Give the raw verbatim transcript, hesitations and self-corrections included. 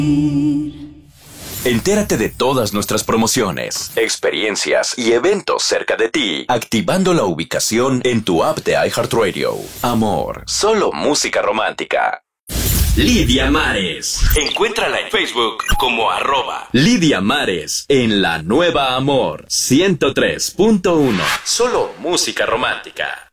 Entérate de todas nuestras promociones, experiencias y eventos cerca de ti, activando la ubicación en tu app de iHeartRadio. Amor, solo música romántica. Lidia Mares. Encuéntrala en Facebook como arroba Lidia Mares en la nueva Amor ciento tres punto uno. Solo música romántica.